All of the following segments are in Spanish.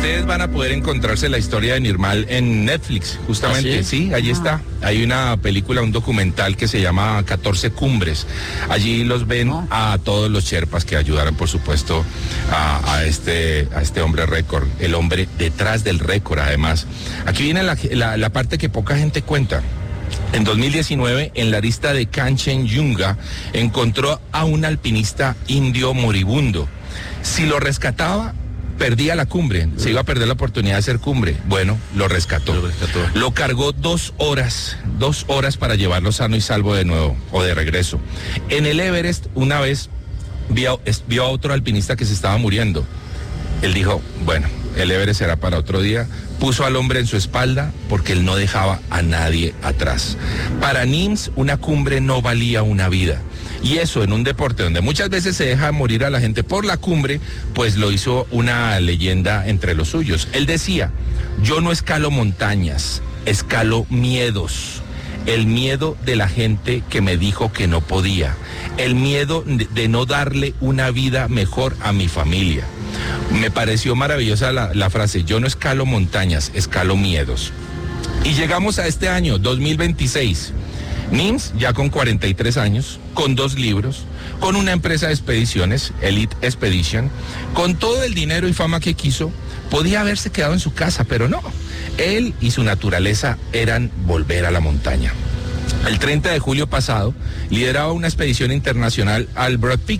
Ustedes van a poder encontrarse la historia de Nirmal en Netflix, justamente. Sí, allí está. Hay una película, un documental que se llama 14 Cumbres. Allí los ven a todos los sherpas que ayudaron, por supuesto, a este hombre récord, el hombre detrás del récord, además. Aquí viene la parte que poca gente cuenta. En 2019, en la lista de Kanchenjunga, encontró a un alpinista indio moribundo. Si lo rescataba, perdía la cumbre, se iba a perder la oportunidad de hacer cumbre. Bueno, lo rescató. Lo cargó 2 horas para llevarlo sano y salvo de nuevo, o de regreso. En el Everest, una vez, vio a otro alpinista que se estaba muriendo. Él dijo, bueno, el Everest será para otro día. Puso al hombre en su espalda porque él no dejaba a nadie atrás. Para Nims, una cumbre no valía una vida. Y eso en un deporte donde muchas veces se deja morir a la gente por la cumbre, pues lo hizo una leyenda entre los suyos. Él decía, yo no escalo montañas, escalo miedos. El miedo de la gente que me dijo que no podía. El miedo de no darle una vida mejor a mi familia. Me pareció maravillosa la frase, yo no escalo montañas, escalo miedos. Y llegamos a este año, 2026. Nims, ya con 43 años, con 2 libros, con una empresa de expediciones, Elite Expedition, con todo el dinero y fama que quiso, podía haberse quedado en su casa, pero no. Él y su naturaleza eran volver a la montaña. El 30 de julio pasado, lideraba una expedición internacional al Broad Peak,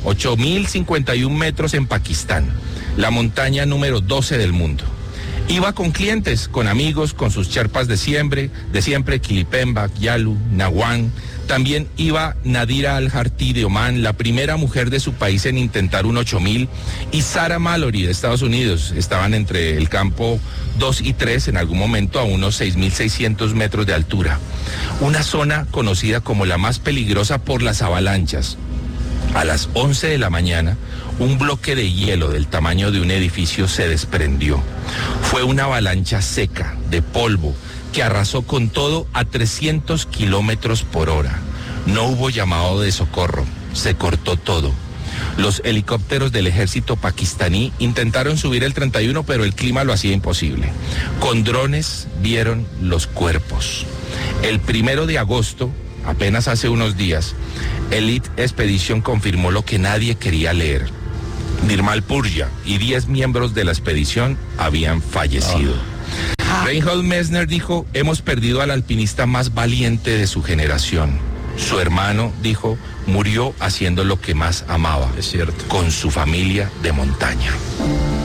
8.051 metros en Pakistán, la montaña número 12 del mundo. Iba con clientes, con amigos, con sus sherpas de siempre, Kilipemba, Yalu, Nawan. También iba Nadira Al-Harti de Omán, la primera mujer de su país en intentar un 8.000, y Sarah Mallory de Estados Unidos. Estaban entre el campo 2 y 3, en algún momento a unos 6.600 metros de altura. Una zona conocida como la más peligrosa por las avalanchas. A las 11 de la mañana, un bloque de hielo del tamaño de un edificio se desprendió. Fue una avalancha seca, de polvo, que arrasó con todo a 300 kilómetros por hora. No hubo llamado de socorro, se cortó todo. Los helicópteros del ejército pakistaní intentaron subir el 31, pero el clima lo hacía imposible. Con drones vieron los cuerpos. El 1 de agosto, apenas hace unos días, Elite Expedition confirmó lo que nadie quería leer. Nirmal Purja y 10 miembros de la expedición habían fallecido. Reinhold Messner dijo, hemos perdido al alpinista más valiente de su generación. Su hermano, dijo, murió haciendo lo que más amaba. Es cierto. Con su familia de montaña.